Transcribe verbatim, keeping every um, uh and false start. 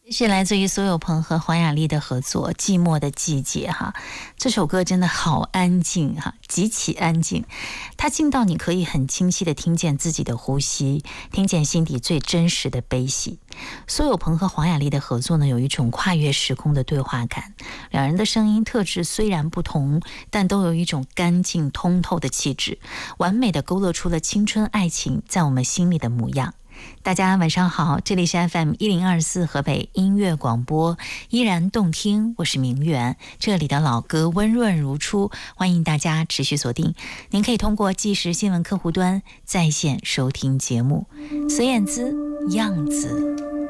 是来自于苏有朋和黄雅莉的合作《寂寞的季节》哈，这首歌真的好安静哈，极其安静，它静到你可以很清晰的听见自己的呼吸，听见心底最真实的悲喜。苏有朋和黄雅莉的合作呢，有一种跨越时空的对话感，两人的声音特质虽然不同，但都有一种干净通透的气质，完美的勾勒出了青春爱情在我们心里的模样。大家晚上好，这里是 F M 一零二四河北音乐广播，依然动听，我是明媛，这里的老歌温润如初，欢迎大家持续锁定。您可以通过即时新闻客户端在线收听节目。孙燕姿样子。